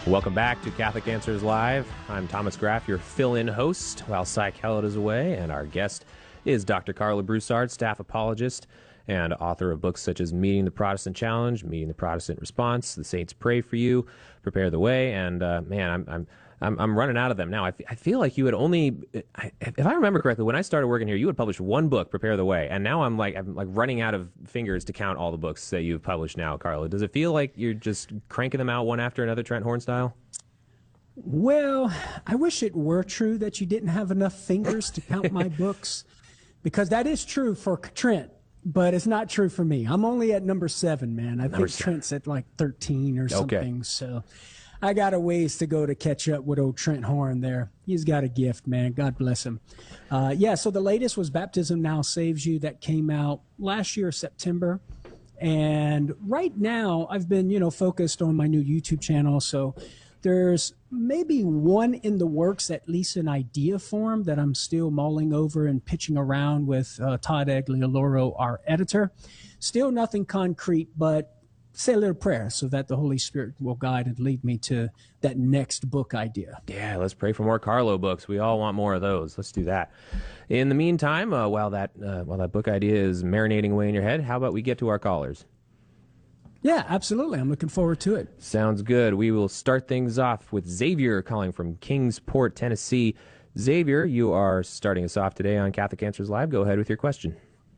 Welcome back to Catholic Answers Live. I'm Thomas Graff, your fill-in host while Cy Kellett is away, and our guest is Dr. Carla Broussard, staff apologist and author of books such as Meeting the Protestant Challenge, Meeting the Protestant Response, The Saints Pray for You, Prepare the Way, and man, I'm running out of them now. I feel like you had only, if I remember correctly, when I started working here, you had published one book, Prepare the Way, and now I'm like running out of fingers to count all the books that you've published now, Carla. Does it feel like you're just cranking them out one after another, Trent Horn style? Well, I wish it were true that you didn't have enough fingers to count my books, because that is true for Trent, but it's not true for me. I'm only at number 7, man. I think Trent's at like 13 or something. Okay. So I got a ways to go to catch up with old Trent Horn there. He's got a gift, man. God bless him. So the latest was Baptism Now Saves You. That came out last year, September. And right now I've been, focused on my new YouTube channel. So there's maybe one in the works, at least in idea form, that I'm still mulling over and pitching around with Todd Aglioloro, our editor. Still nothing concrete, but say a little prayer so that the Holy Spirit will guide and lead me to that next book idea. Yeah, let's pray for more Carlo books. We all want more of those. Let's do that. In the meantime, while that book idea is marinating away in your head, how about we get to our callers? Yeah, absolutely. I'm looking forward to it. Sounds good. We will start things off with Xavier calling from Kingsport, Tennessee. Xavier, you are starting us off today on Catholic Answers Live. Go ahead with your question.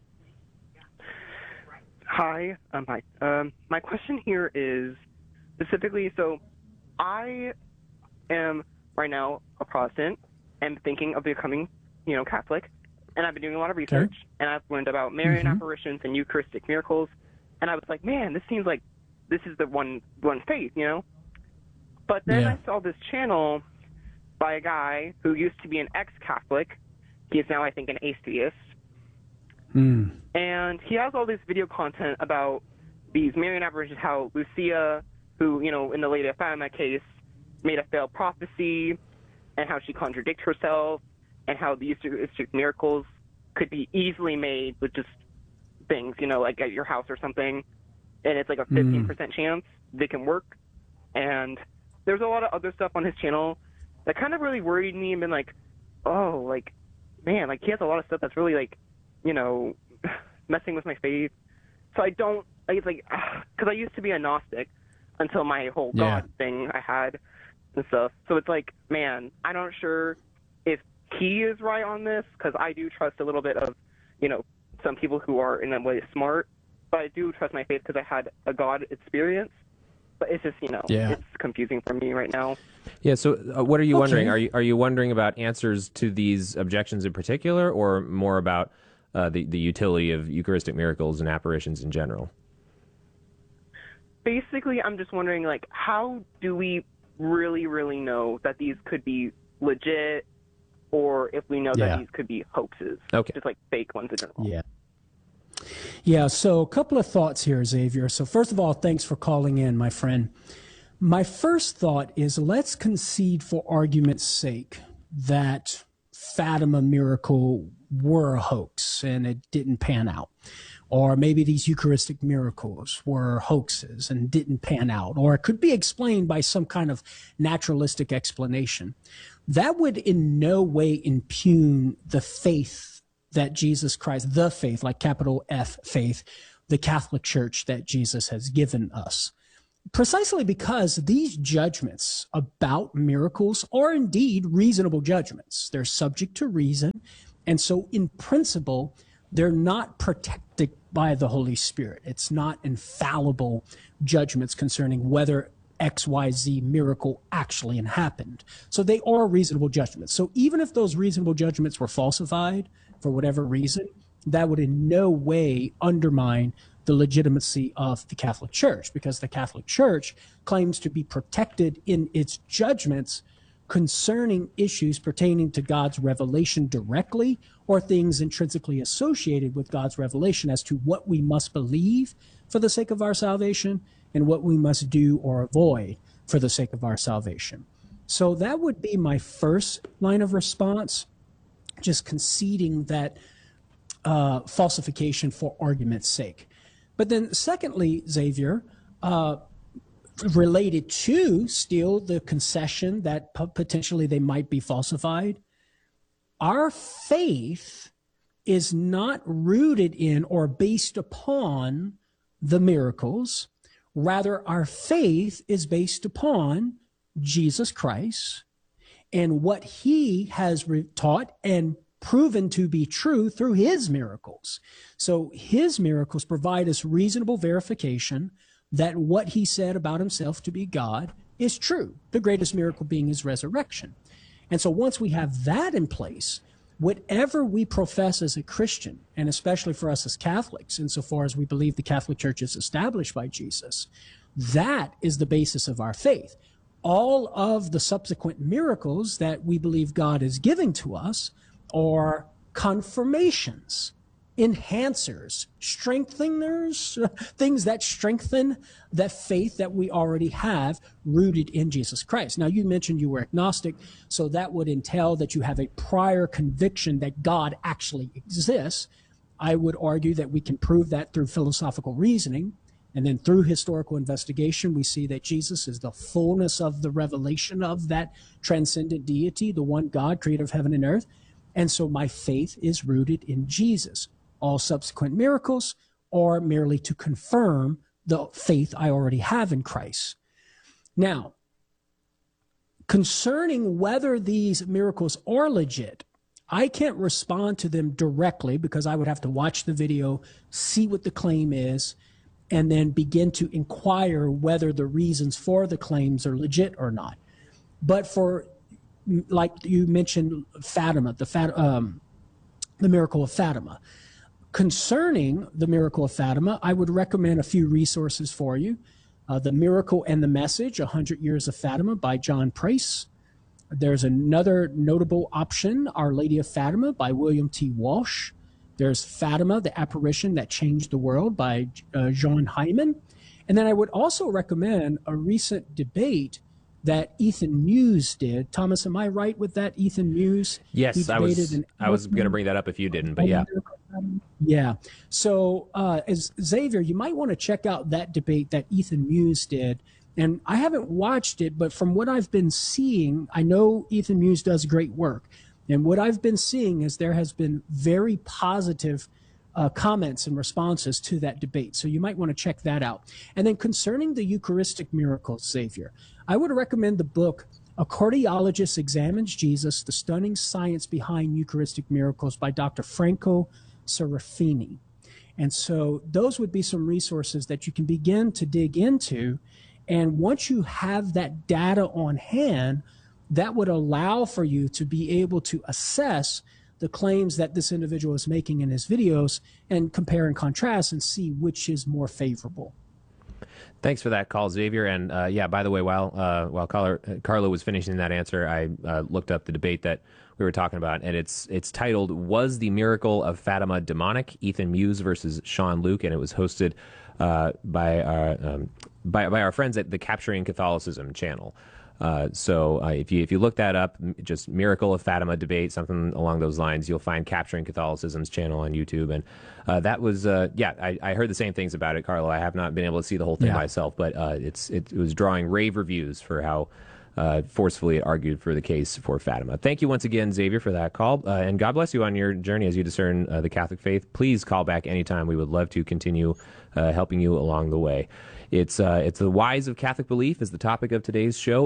Hi. My question here is specifically, so I am right now a Protestant and thinking of becoming, Catholic, and I've been doing a lot of research, and I've learned about Marian apparitions and Eucharistic miracles. And I was like, man, this seems like this is the one faith, But then I saw this channel by a guy who used to be an ex-Catholic. He is now, I think, an atheist. And he has all this video content about these Marian apparitions, how Lucia, who, in the Lady Fatima case, made a failed prophecy, and how she contradicted herself, and how the Eucharistic miracles could be easily made with just things, like at your house or something, and it's like a 15% chance they can work. And there's a lot of other stuff on his channel that kind of really worried me and been like, oh, like, man, like he has a lot of stuff that's really like, messing with my faith. So because I used to be a Gnostic until my whole God thing I had and stuff. So it's like, man, I'm not sure if he is right on this, because I do trust a little bit of, some people who are in a way smart, but I do trust my faith because I had a God experience. But it's just, it's confusing for me right now. Yeah, so what are you wondering? Are you wondering about answers to these objections in particular, or more about the utility of Eucharistic miracles and apparitions in general? Basically, I'm just wondering, like, how do we really, really know that these could be legit, or if we know that these could be hoaxes, just like fake ones in general? Yeah, so a couple of thoughts here, Xavier. So first of all, thanks for calling in, my friend. My first thought is, let's concede for argument's sake that Fatima miracle were a hoax and it didn't pan out. Or maybe these Eucharistic miracles were hoaxes and didn't pan out. Or it could be explained by some kind of naturalistic explanation. That would in no way impugn the faith that Jesus Christ, the faith, like capital F faith, the Catholic Church that Jesus has given us. Precisely because these judgments about miracles are indeed reasonable judgments. They're subject to reason. And so in principle, they're not protected by the Holy Spirit. It's not infallible judgments concerning whether XYZ miracle actually happened. So they are reasonable judgments. So even if those reasonable judgments were falsified for whatever reason, that would in no way undermine the legitimacy of the Catholic Church, because the Catholic Church claims to be protected in its judgments concerning issues pertaining to God's revelation directly, or things intrinsically associated with God's revelation as to what we must believe for the sake of our salvation and what we must do or avoid for the sake of our salvation. So that would be my first line of response, just conceding that falsification for argument's sake. But then secondly, Xavier, related to still the concession that potentially they might be falsified, our faith is not rooted in or based upon the miracles. Rather, our faith is based upon Jesus Christ and what he has taught and proven to be true through his miracles. So his miracles provide us reasonable verification that what he said about himself to be God is true, the greatest miracle being his resurrection. And so once we have that in place, whatever we profess as a Christian, and especially for us as Catholics, insofar as we believe the Catholic Church is established by Jesus, that is the basis of our faith. All of the subsequent miracles that we believe God is giving to us are confirmations, enhancers, strengtheners, things that strengthen that faith that we already have rooted in Jesus Christ. Now, you mentioned you were agnostic, so that would entail that you have a prior conviction that God actually exists. I would argue that we can prove that through philosophical reasoning, and then through historical investigation, we see that Jesus is the fullness of the revelation of that transcendent deity, the one God, creator of heaven and earth. And so my faith is rooted in Jesus. All subsequent miracles are merely to confirm the faith I already have in Christ. Now, concerning whether these miracles are legit, I can't respond to them directly because I would have to watch the video, see what the claim is, and then begin to inquire whether the reasons for the claims are legit or not. But for, like you mentioned, Fatima, the miracle of Fatima. Concerning the miracle of Fatima, I would recommend a few resources for you. The Miracle and the Message, 100 Years of Fatima by John Price. There's another notable option, Our Lady of Fatima by William T. Walsh. There's Fatima, the Apparition That Changed the World by John Hyman. And then I would also recommend a recent debate that Ethan Muse did. Thomas, am I right with that, Ethan Muse? Yes, I was going to bring that up if you didn't, but yeah. Yeah. So as Xavier, you might want to check out that debate that Ethan Muse did. And I haven't watched it, but from what I've been seeing, I know Ethan Muse does great work. And what I've been seeing is there has been very positive comments and responses to that debate. So you might want to check that out. And then concerning the Eucharistic miracles, Xavier, I would recommend the book, A Cardiologist Examines Jesus, The Stunning Science Behind Eucharistic Miracles by Dr. Franco Serafini. And so those would be some resources that you can begin to dig into. And once you have that data on hand, that would allow for you to be able to assess the claims that this individual is making in his videos and compare and contrast and see which is more favorable. Thanks for that call, Xavier. And yeah, by the way, while Carlo was finishing that answer, I looked up the debate that we were talking about, and it's titled "Was the Miracle of Fatima Demonic?" Ethan Muse versus Sean Luke, and it was hosted by our friends at the Capturing Catholicism channel. So if you look that up, just Miracle of Fatima debate, something along those lines, you'll find Capturing Catholicism's channel on YouTube. And that was, I heard the same things about it, Carlo. I have not been able to see the whole thing myself, but it was drawing rave reviews for how forcefully it argued for the case for Fatima. Thank you once again, Xavier, for that call. And God bless you on your journey as you discern the Catholic faith. Please call back anytime. We would love to continue helping you along the way. It's the whys of Catholic belief is the topic of today's show.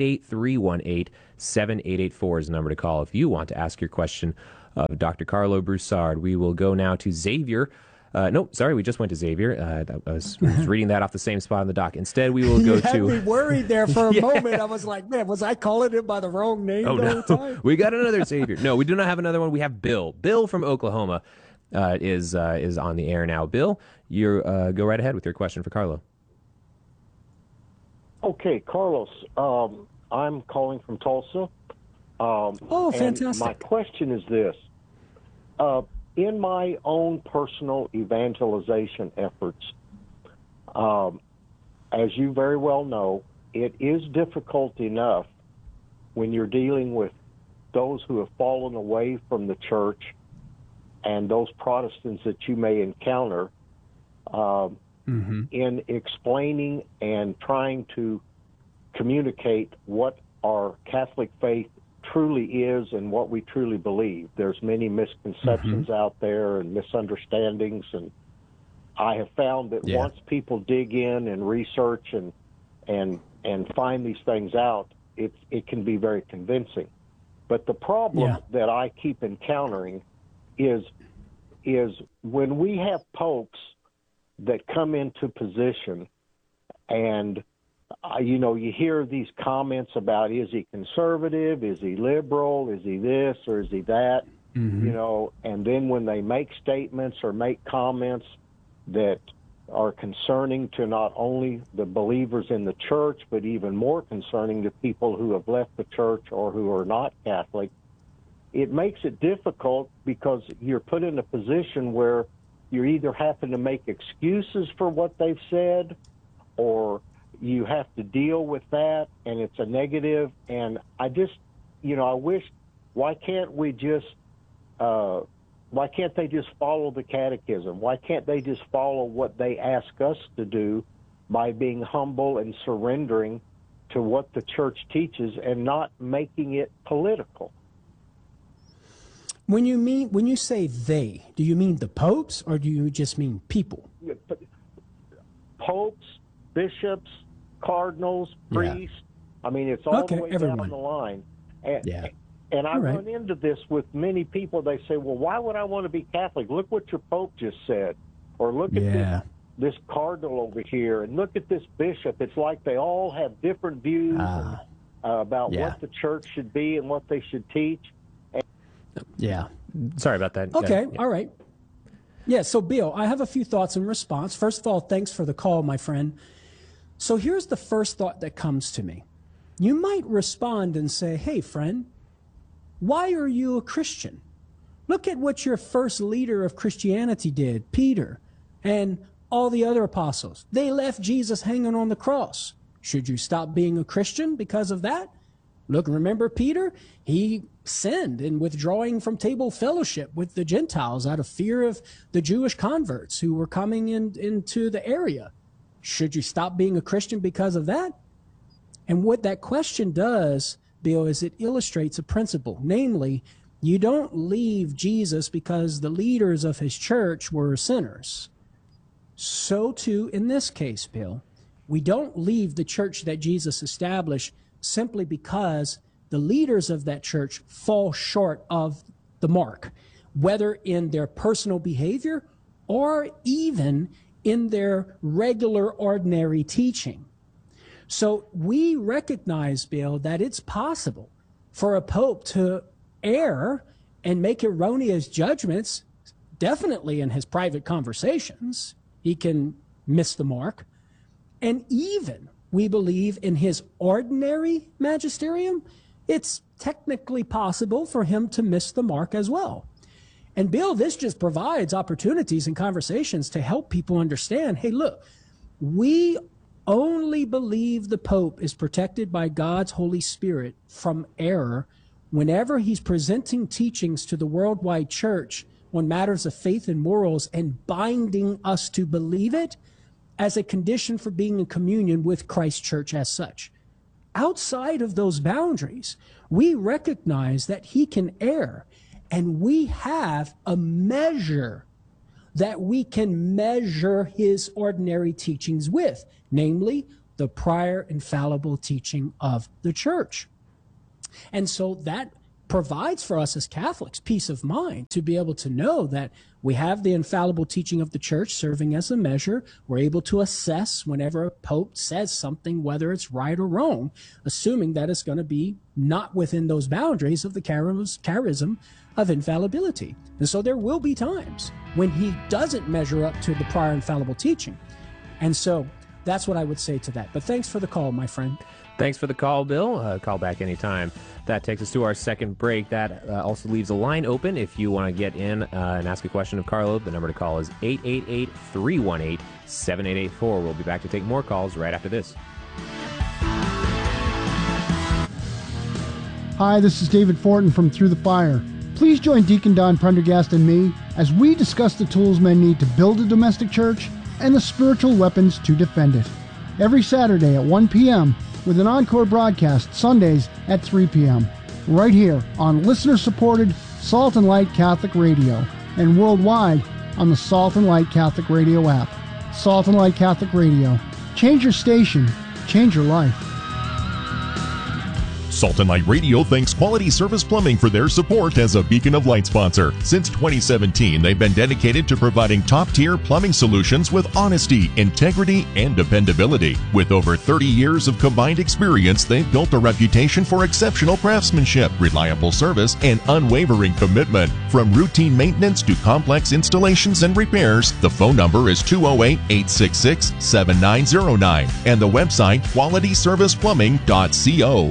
888-318-7884 is the number to call if you want to ask your question of Dr. Carlo Broussard. We will go now to Xavier. No, sorry, we just went to Xavier. I was reading that off the same spot on the doc. Instead, we will go you to... had me worried there for a moment. I was like, man, was I calling him by the wrong name the whole time? We got another Xavier. No, we do not have another one. We have Bill. Bill from Oklahoma is on the air now. Bill, you go right ahead with your question for Carlo. Okay, Carlos, I'm calling from Tulsa. Oh, fantastic. And my question is this. In my own personal evangelization efforts, as you very well know, it is difficult enough when you're dealing with those who have fallen away from the church and those Protestants that you may encounter. in explaining and trying to communicate what our Catholic faith truly is and what we truly believe. There's many misconceptions out there and misunderstandings, and I have found that once people dig in and research and find these things out, it can be very convincing. But the problem that I keep encountering is when we have popes that come into position, and you hear these comments about, is he conservative, is he liberal, is he this or is he that, and then when they make statements or make comments that are concerning to not only the believers in the church, but even more concerning to people who have left the church or who are not Catholic, it makes it difficult because you're put in a position where you're either having to make excuses for what they've said, or you have to deal with that, and it's a negative. And I just, I wish, why can't they just follow the catechism? Why can't they just follow what they ask us to do by being humble and surrendering to what the church teaches and not making it political? When you say they, do you mean the popes or do you just mean people? Popes, bishops, cardinals, priests. I mean, it's all the way down the line. And I run into this with many people. They say, well, why would I want to be Catholic? Look what your Pope just said. Or look at this cardinal over here. And look at this bishop. It's like they all have different views about what the church should be and what they should teach. Sorry about that. Okay, all right. Yeah, so Bill, I have a few thoughts in response. First of all, thanks for the call, my friend. So here's the first thought that comes to me. You might respond and say, hey, friend, why are you a Christian? Look at what your first leader of Christianity did, Peter, and all the other apostles. They left Jesus hanging on the cross. Should you stop being a Christian because of that? Look, remember Peter? He sinned in withdrawing from table fellowship with the Gentiles out of fear of the Jewish converts who were coming into the area. Should you stop being a Christian because of that? And what that question does, Bill, is it illustrates a principle. Namely, you don't leave Jesus because the leaders of his church were sinners. So too in this case, Bill, we don't leave the church that Jesus established simply because the leaders of that church fall short of the mark, whether in their personal behavior or even in their regular, ordinary teaching. So we recognize, Bill, that it's possible for a pope to err and make erroneous judgments, definitely in his private conversations. He can miss the mark. And even, we believe, in his ordinary magisterium, it's technically possible for him to miss the mark as well. And Bill, this just provides opportunities and conversations to help people understand, hey, look, we only believe the Pope is protected by God's Holy Spirit from error whenever he's presenting teachings to the worldwide church on matters of faith and morals and binding us to believe it as a condition for being in communion with Christ's church as such. Outside of those boundaries, we recognize that he can err, and we have a measure that we can measure his ordinary teachings with, namely the prior infallible teaching of the church. And so that provides for us as Catholics peace of mind to be able to know that we have the infallible teaching of the church serving as a measure. We're able to assess whenever a pope says something, whether it's right or wrong, assuming that it's going to be not within those boundaries of the charism of infallibility. And so there will be times when he doesn't measure up to the prior infallible teaching. And so that's what I would say to that. But thanks for the call, my friend. Thanks for the call, Bill. Call back anytime. That takes us to our second break. That also leaves a line open if you want to get in and ask a question of Carlo. The number to call is 888-318-7884. We'll be back to take more calls right after this. Hi, this is David Fortin from Through the Fire. Please join Deacon Don Prendergast and me as we discuss the tools men need to build a domestic church and the spiritual weapons to defend it. Every Saturday at 1 p.m. with an encore broadcast Sundays at 3 p.m. right here on listener-supported Salt and Light Catholic Radio and worldwide on the Salt and Light Catholic Radio app. Salt and Light Catholic Radio. Change your station. Change your life. Salt and Light Radio thanks Quality Service Plumbing for their support as a Beacon of Light sponsor. Since 2017, they've been dedicated to providing top-tier plumbing solutions with honesty, integrity, and dependability. With over 30 years of combined experience, they've built a reputation for exceptional craftsmanship, reliable service, and unwavering commitment. From routine maintenance to complex installations and repairs, the phone number is 208-866-7909 and the website qualityserviceplumbing.co.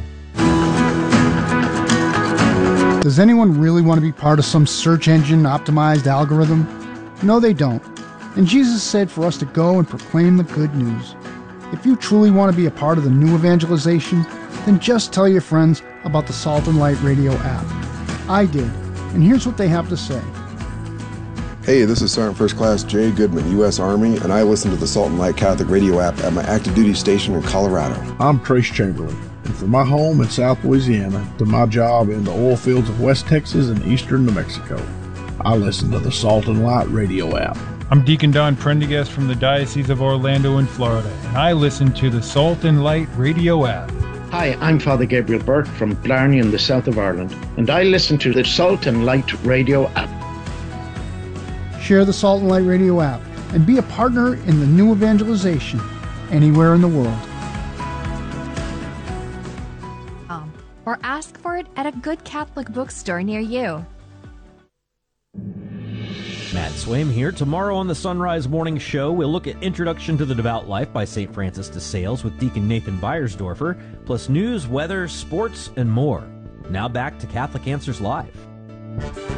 Does anyone really want to be part of some search engine optimized algorithm? No, they don't. And Jesus said for us to go and proclaim the good news. If you truly want to be a part of the new evangelization, then just tell your friends about the Salt and Light Radio app. I did, and here's what they have to say. Hey, this is Sergeant First Class Jay Goodman, U.S. Army, and I listen to the Salt and Light Catholic Radio app at my active duty station in Colorado. I'm Trace Chamberlain. And from my home in South Louisiana to my job in the oil fields of West Texas and eastern New Mexico, I listen to the Salt and Light Radio app. I'm Deacon Don Prendergast from the Diocese of Orlando in Florida, and I listen to the Salt and Light Radio app. Hi, I'm Father Gabriel Burke from Blarney in the south of Ireland, and I listen to the Salt and Light Radio app. Share the Salt and Light Radio app and be a partner in the new evangelization anywhere in the world. Or ask for it at a good Catholic bookstore near you. Matt Swaim here. Tomorrow on the Sunrise Morning Show, we'll look at Introduction to the Devout Life by St. Francis de Sales with Deacon Nathan Beiersdorfer, plus news, weather, sports, and more. Now back to Catholic Answers Live.